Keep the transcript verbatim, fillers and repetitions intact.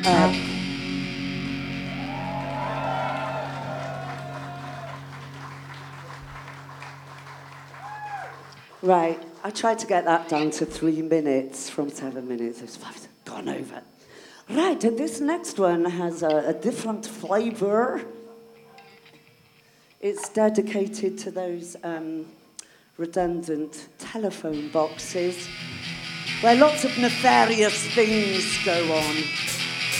Uh, right, I tried to get that down to three minutes from seven minutes. It's five, gone over. Right, and this next one has a, a different flavour. It's dedicated to those um, redundant telephone boxes where lots of nefarious things go on.